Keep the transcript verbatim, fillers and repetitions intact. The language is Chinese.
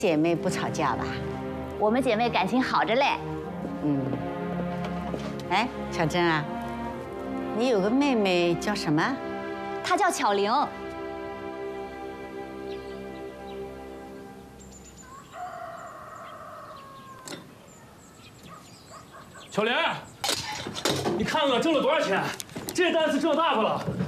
姐妹不吵架吧？ 我们姐妹感情好着嘞。 嗯。哎，小珍啊，你有个妹妹叫什么？ 她叫巧玲。 巧玲，你看我挣了多少钱？这单子挣大发了。